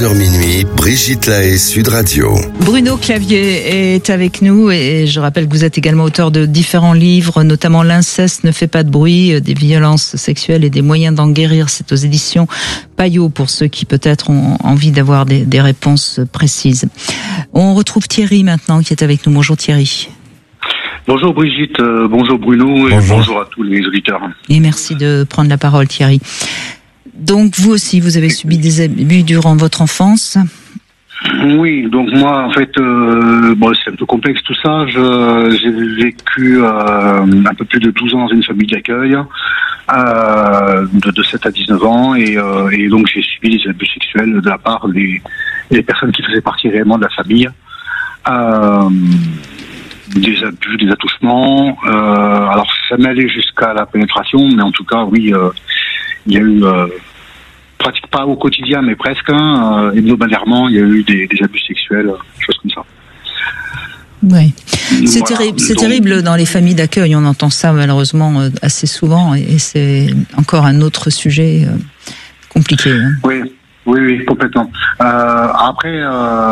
Minuit, Brigitte Lahaie, Sud Radio. Bruno Clavier est avec nous et je rappelle que vous êtes également auteur de différents livres, notamment L'inceste ne fait pas de bruit, des violences sexuelles et des moyens d'en guérir. C'est aux éditions Payot pour ceux qui peut-être ont envie d'avoir des réponses précises. On retrouve Thierry maintenant qui est avec nous. Bonjour Thierry. Bonjour Brigitte, bonjour Bruno et bonjour à tous les auditeurs. Et merci de prendre la parole Thierry. Donc vous aussi, vous avez subi des abus durant votre enfance? Oui, donc moi en fait, c'est un peu complexe tout ça. J'ai vécu un peu plus de 12 ans dans une famille d'accueil, de 7 à 19 ans, et donc j'ai subi des abus sexuels de la part des personnes qui faisaient partie réellement de la famille. Des abus, des attouchements. Alors ça m'allait jusqu'à la pénétration, mais en tout cas, oui, il y a eu, pratique pas au quotidien, mais presque, hebdomadairement, il y a eu des abus sexuels, choses comme ça. Oui, c'est terrible. C'est terrible dans les familles d'accueil. On entend ça malheureusement assez souvent, et c'est encore un autre sujet compliqué. Hein. Oui, complètement. Après.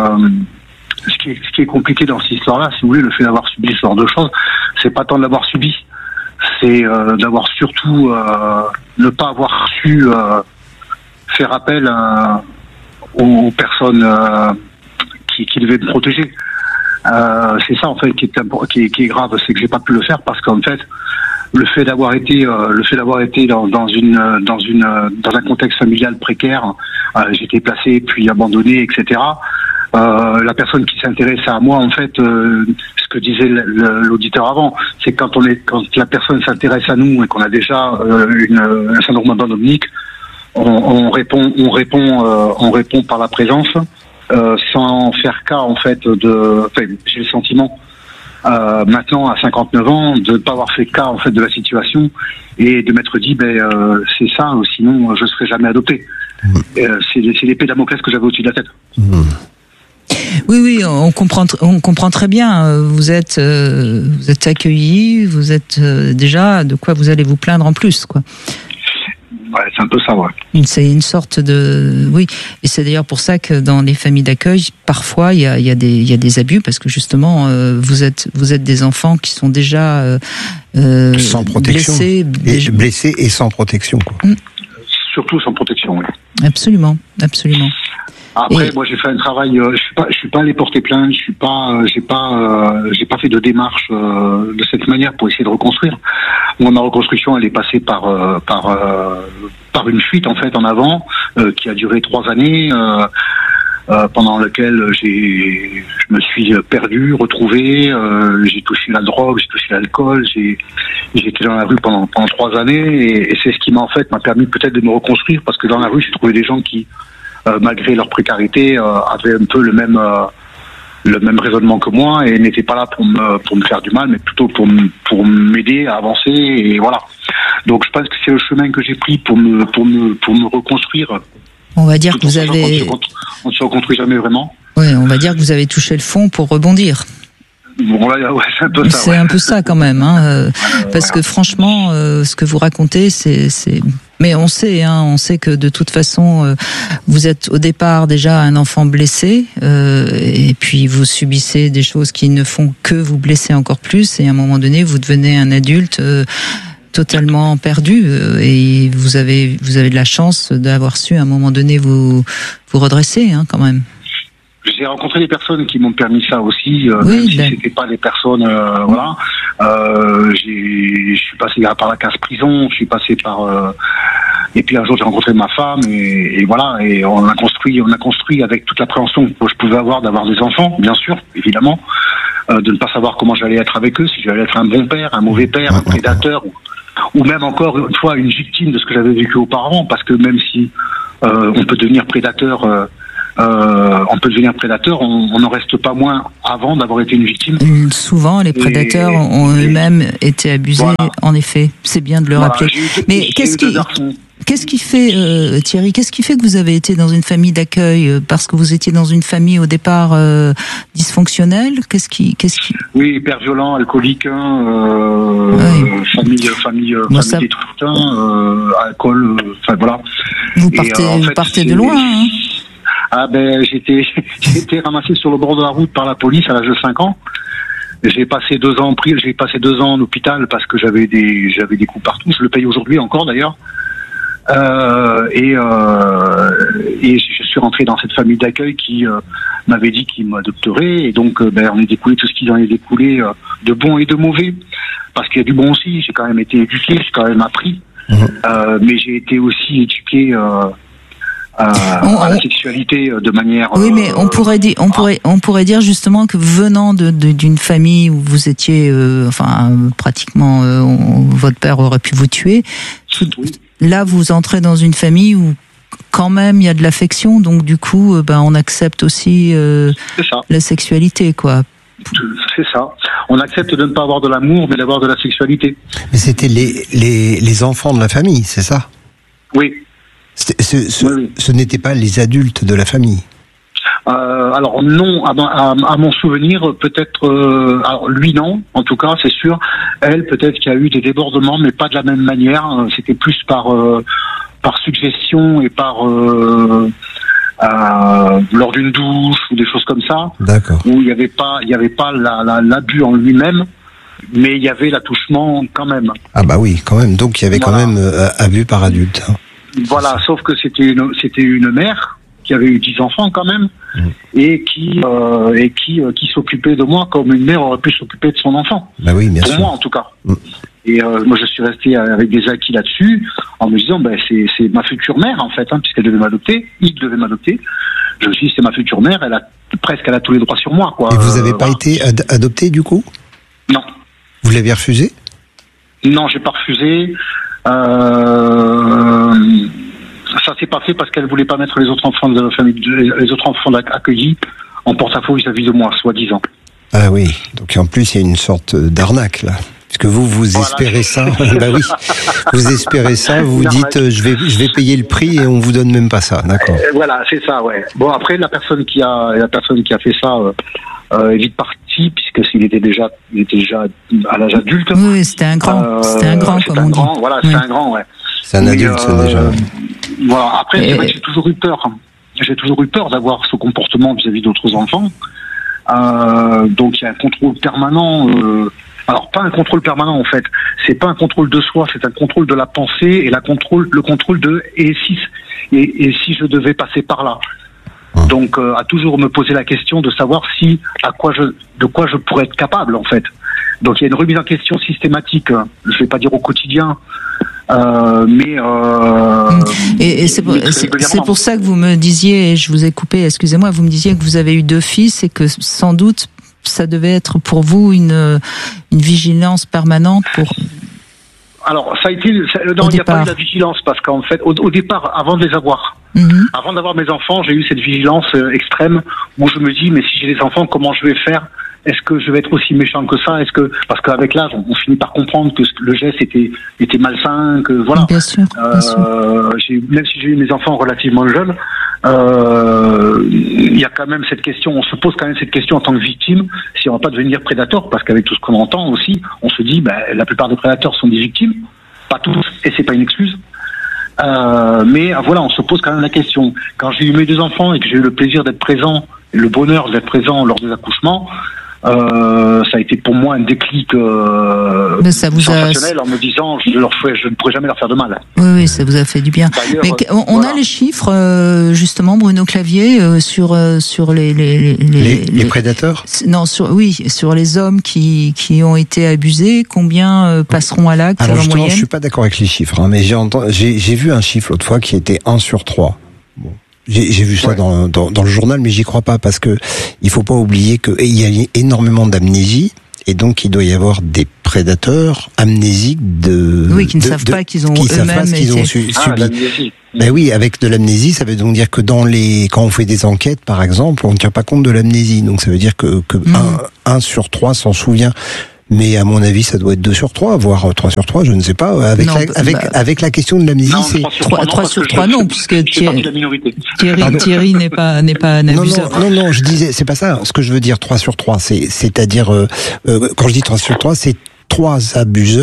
Ce qui est compliqué dans cette histoire-là, si vous voulez, le fait d'avoir subi ce genre de choses, c'est pas tant de l'avoir subi, c'est d'avoir surtout ne pas avoir su faire appel aux personnes qui devaient me protéger. C'est ça en fait qui est grave, c'est que j'ai pas pu le faire parce qu'en fait le fait d'avoir été dans un contexte familial précaire, j'étais placé puis abandonné, etc. La personne qui s'intéressait à moi, en fait, ce que disait l'auditeur avant, c'est que quand la personne s'intéresse à nous et qu'on a déjà un syndrome d'Andominique, on répond par la présence, sans faire cas en fait j'ai le sentiment maintenant à 59 ans de ne pas avoir fait cas en fait de la situation et de m'être dit c'est ça, sinon je serais jamais adopté. C'est l'épée de Damoclès que j'avais au-dessus de la tête. Oui, on comprend très bien. Vous êtes accueilli, vous êtes déjà de quoi vous allez vous plaindre en plus, quoi. Ouais, c'est un peu ça, ouais. C'est une sorte de et c'est d'ailleurs pour ça que dans les familles d'accueil, parfois il y a des abus parce que justement vous êtes des enfants qui sont déjà sans protection, blessés et sans protection, quoi. Surtout sans protection, oui. Absolument. Après, moi, j'ai fait un travail. Je suis pas allé porter plainte. J'ai pas fait de démarche de cette manière pour essayer de reconstruire. Moi, ma reconstruction, elle est passée par une fuite en fait en avant qui a duré 3 années, pendant laquelle je me suis perdu, retrouvé. J'ai touché la drogue, j'ai touché l'alcool. J'ai été dans la rue pendant 3 années, et c'est ce qui m'a permis peut-être de me reconstruire parce que dans la rue, j'ai trouvé des gens qui malgré leur précarité, avaient un peu le même raisonnement que moi et n'étaient pas là pour me faire du mal, mais plutôt pour m'aider à avancer, et voilà. Donc je pense que c'est le chemin que j'ai pris pour me reconstruire. On va dire que vous avez... On ne se reconstruit jamais vraiment. Oui, on va dire que vous avez touché le fond pour rebondir. Bon, là, ouais, c'est un peu ça. C'est un peu ça quand même, parce que franchement, ce que vous racontez, c'est. Mais on sait que de toute façon, vous êtes au départ déjà un enfant blessé, et puis vous subissez des choses qui ne font que vous blesser encore plus, et à un moment donné, vous devenez un adulte totalement perdu, et vous avez de la chance d'avoir su à un moment donné vous redresser, quand même. J'ai rencontré des personnes qui m'ont permis ça aussi, même si c'était pas des personnes, voilà. Je suis passé par la case prison, je suis passé par, et puis un jour j'ai rencontré ma femme, et voilà, et on a construit avec toute l'appréhension que je pouvais avoir d'avoir des enfants, bien sûr, évidemment, de ne pas savoir comment j'allais être avec eux, si j'allais être un bon père, un mauvais père, un prédateur, ou même encore une fois une victime de ce que j'avais vécu auparavant, parce que même si on peut devenir prédateur. On n'en reste pas moins avant d'avoir été une victime. Souvent, les prédateurs ont eux-mêmes été abusés, voilà. En effet. C'est bien de le rappeler. Mais qu'est-ce qui fait, Thierry, qu'est-ce qui fait que vous avez été dans une famille d'accueil? Parce que vous étiez dans une famille au départ dysfonctionnelle? Oui, hyper violent, alcoolique, famille détruite, alcool, enfin voilà. Vous partez de loin, hein. j'ai été ramassé sur le bord de la route par la police à l'âge de 5 ans. J'ai passé 2 ans en hôpital parce que j'avais des coups partout. Je le paye aujourd'hui encore d'ailleurs. Et je suis rentré dans cette famille d'accueil qui m'avait dit qu'il m'adopterait. Et donc, on a découlé tout ce qui en est découlé de bon et de mauvais. Parce qu'il y a du bon aussi. J'ai quand même été éduqué, j'ai quand même appris. Mais j'ai été aussi éduqué à la sexualité de manière. Oui, mais on pourrait dire justement que venant d'une famille où vous étiez, pratiquement, votre père aurait pu vous tuer. Oui. Là, vous entrez dans une famille où quand même il y a de l'affection, donc du coup, on accepte aussi la sexualité, quoi. C'est ça. On accepte de ne pas avoir de l'amour, mais d'avoir de la sexualité. Mais c'était les enfants de la famille, c'est ça ? Oui. Oui. Ce n'étaient pas les adultes de la famille. Alors non, à mon souvenir, peut-être. Alors lui non, en tout cas, c'est sûr. Elle, peut-être qu'il y a eu des débordements, mais pas de la même manière. C'était plus par suggestion et par lors d'une douche ou des choses comme ça. D'accord. Où il y avait pas l'abus en lui-même, mais il y avait l'attouchement quand même. Ah bah oui, quand même. Donc il y avait quand même abus par adulte. Voilà, sauf que c'était une mère qui avait eu 10 enfants quand même, et qui s'occupait de moi comme une mère aurait pu s'occuper de son enfant. Bah oui, bien sûr. Pour moi en tout cas. Et moi je suis resté avec des acquis là-dessus, en me disant c'est ma future mère en fait, puisqu'elle devait m'adopter, il devait m'adopter. Je me suis dit c'est ma future mère, elle a tous les droits sur moi, quoi. Et vous n'avez pas été adopté du coup ? Non. Vous l'avez refusé ? Non, j'ai pas refusé. Ça s'est pas fait parce qu'elle voulait pas mettre les autres enfants de la famille, les autres enfants accueillis en porte-à-faux vis-à-vis de moi, soi-disant. Ah oui, donc en plus il y a une sorte d'arnaque là. Puisque vous espérez ça, bah oui, vous espérez ça, vous dites je vais payer le prix et on vous donne même pas ça, d'accord. Voilà, c'est ça, ouais. Bon après la personne qui a fait ça est vite parti puisqu'il était déjà à l'âge adulte. Oui, c'était un grand, comme on dit. Voilà, c'est un grand, ouais. C'est un adulte déjà. Voilà. Après, c'est vrai que j'ai toujours eu peur. J'ai toujours eu peur d'avoir ce comportement vis-à-vis d'autres enfants. Donc il y a un contrôle permanent. Alors pas un contrôle permanent en fait. C'est pas un contrôle de soi, c'est un contrôle de la pensée et le contrôle de et si je devais passer par là. Donc à toujours me poser la question de savoir de quoi je pourrais être capable en fait. Donc il y a une remise en question systématique. Je vais pas dire au quotidien. Et c'est pour ça que vous me disiez, et je vous ai coupé, excusez-moi, vous me disiez que vous avez eu 2 fils et que sans doute ça devait être pour vous une vigilance permanente pour. Alors ça a été non, il n'y a pas eu la vigilance parce qu'en fait au départ avant de les avoir, avant d'avoir mes enfants, j'ai eu cette vigilance extrême où je me dis mais si j'ai des enfants comment je vais faire? Est-ce que je vais être aussi méchant que ça? Parce qu'avec l'âge, on finit par comprendre que le geste était malsain, que voilà. Bien sûr. Même si j'ai eu mes enfants relativement jeunes, il y a quand même cette question. On se pose quand même cette question en tant que victime, si on va pas devenir prédateur, parce qu'avec tout ce qu'on entend aussi, on se dit, la plupart des prédateurs sont des victimes, pas tous, et c'est pas une excuse. Mais voilà, on se pose quand même la question. Quand j'ai eu mes 2 enfants et que j'ai eu le plaisir d'être présent, le bonheur d'être présent lors des accouchements. Ça a été pour moi un déclic sensationnel en me disant je ne pourrai jamais leur faire de mal. Oui, ça vous a fait du bien. Mais on a les chiffres justement, Bruno Clavier, sur les prédateurs. Non, sur les hommes qui ont été abusés. Combien passeront à l'acte? Alors justement, je suis pas d'accord avec les chiffres, mais j'ai vu un chiffre l'autre fois qui était 1 sur 3. Bon. J'ai vu ça dans le journal, mais j'y crois pas parce que il faut pas oublier qu'il y a énormément d'amnésie et donc il doit y avoir des prédateurs amnésiques qui ne savent pas qu'ils ont eux-mêmes subi. Ben oui, avec de l'amnésie, ça veut donc dire que quand on fait des enquêtes, par exemple, on ne tient pas compte de l'amnésie. Donc ça veut dire que 1 sur 3 s'en souvient. Mais à mon avis, ça doit être 2 sur 3, voire 3 sur 3, je ne sais pas. Avec la question de l'amnésie, c'est 3 sur 3, non, puisque Thierry n'est pas un abuseur. Non, je disais, c'est pas ça. Ce que je veux dire, 3 sur 3, c'est-à-dire, quand je dis 3 sur 3, c'est 3 abuseurs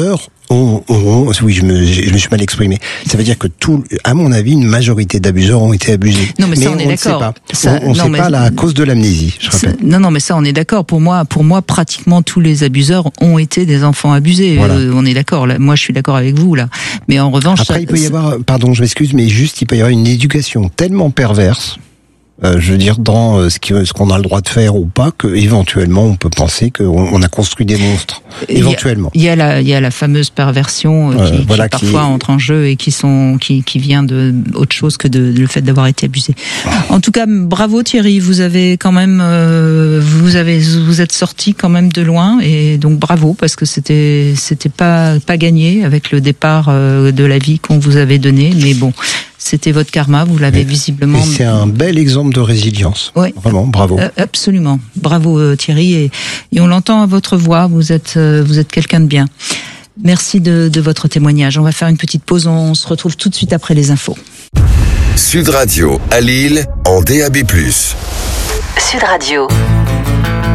Oui, je me suis mal exprimé. Ça veut dire que à mon avis, une majorité d'abuseurs ont été abusés. Non, mais ça, on est d'accord. On ne sait pas la cause de l'amnésie, je rappelle. Non, mais ça, on est d'accord. Pour moi, pratiquement tous les abuseurs ont été des enfants abusés. Voilà. On est d'accord. Moi, je suis d'accord avec vous, là. Mais en revanche... Après, il peut y avoir, pardon, je m'excuse, mais juste, il peut y avoir une éducation tellement perverse, je veux dire, dans ce qu'on a le droit de faire ou pas, que éventuellement on peut penser qu'on a construit des monstres. Éventuellement. Il y a la fameuse perversion qui parfois entre en jeu et qui vient de autre chose que le fait d'avoir été abusé. En tout cas, bravo Thierry, vous avez quand même, vous êtes sorti quand même de loin, et donc bravo, parce que c'était pas gagné avec le départ de la vie qu'on vous avait donné, mais bon. C'était votre karma, vous l'avez visiblement... Et c'est un bel exemple de résilience. Ouais. Vraiment, bravo. Absolument. Bravo Thierry, et on l'entend à votre voix, vous êtes quelqu'un de bien. Merci de votre témoignage. On va faire une petite pause, on se retrouve tout de suite après les infos. Sud Radio à Lille en DAB+. Sud Radio.